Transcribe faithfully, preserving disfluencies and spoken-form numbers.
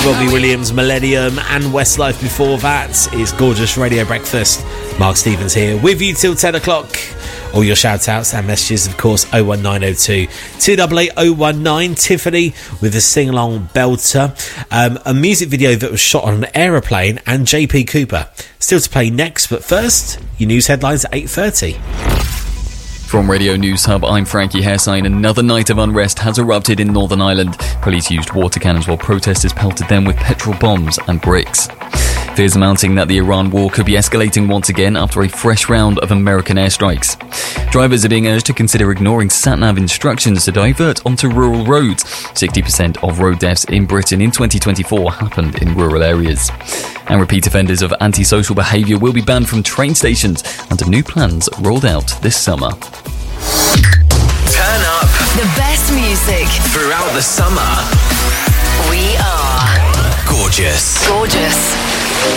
Robbie Williams, Millennium and Westlife before that. It's Gorgeous Radio Breakfast. Mark Stevens here with you till ten o'clock. All your shout outs and messages, of course, oh one nine oh two, two eight eight oh one nine. Tiffany with a sing along belter. Um, a music video that was shot on an aeroplane, and J P Cooper. Still to play next, but first, your news headlines at eight thirty. From Radio News Hub, I'm Frankie Hairsign. Another night of unrest has erupted in Northern Ireland. Police used water cannons while protesters pelted them with petrol bombs and bricks. Fears are mounting that the Iran war could be escalating once again after a fresh round of American airstrikes. Drivers are being urged to consider ignoring sat-nav instructions to divert onto rural roads. sixty percent of road deaths in Britain in twenty twenty-four happened in rural areas. And repeat offenders of antisocial behaviour will be banned from train stations under new plans rolled out this summer. Turn up the best music throughout the summer. We are Gorgeous. Gorgeous.